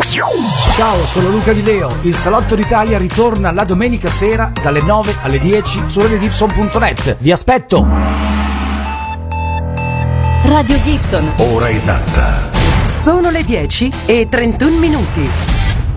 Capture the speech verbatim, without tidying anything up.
Ciao, sono Luca Di Leo. Il Salotto d'Italia ritorna la domenica sera dalle nove alle dieci su radio gibson punto net. Vi aspetto. Radio Gibson. Ora esatta. Sono le dieci e trentuno minuti.